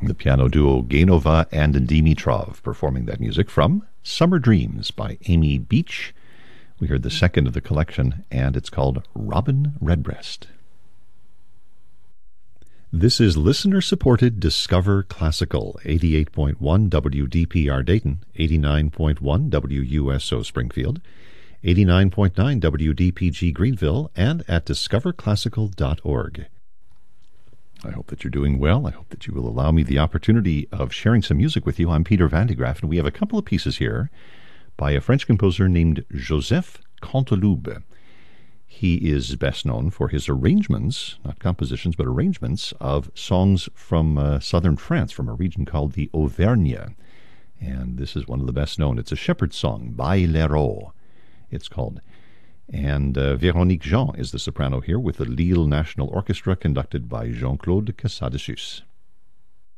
The piano duo Gainova and Dimitrov performing that music from Summer Dreams by Amy Beach. We heard the second of the collection, and it's called Robin Redbreast. This is listener-supported Discover Classical, 88.1 WDPR Dayton, 89.1 WUSO Springfield, 89.9 WDPG Greenville, and at discoverclassical.org. I hope that you're doing well. I hope that you will allow me the opportunity of sharing some music with you. I'm Peter Van de Graaff, and we have a couple of pieces here by a French composer named Joseph Canteloube. He is best known for his arrangements, not compositions, but arrangements of songs from southern France, from a region called the Auvergne. And this is one of the best known. It's a shepherd's song, Bailero, it's called. And Véronique Jean is the soprano here with the Lille National Orchestra, conducted by Jean-Claude Casadessus.